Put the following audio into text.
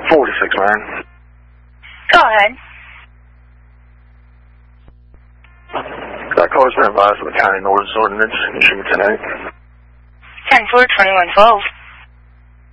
46, man. Go ahead. That car's been advised of the county notice ordinance, Michigan 10-8. 10-4, 21-12.